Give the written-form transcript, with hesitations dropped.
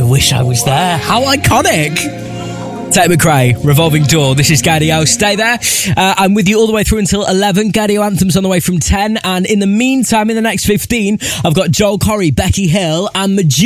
wish I was there. How iconic. Tate McRae, Revolving Door. This is Gaydio. Stay there. I'm with you all the way through until 11. Gaydio Anthems on the way from 10. And in the meantime, in the next 15, I've got Joel Corry, Becky Hill and Medusa.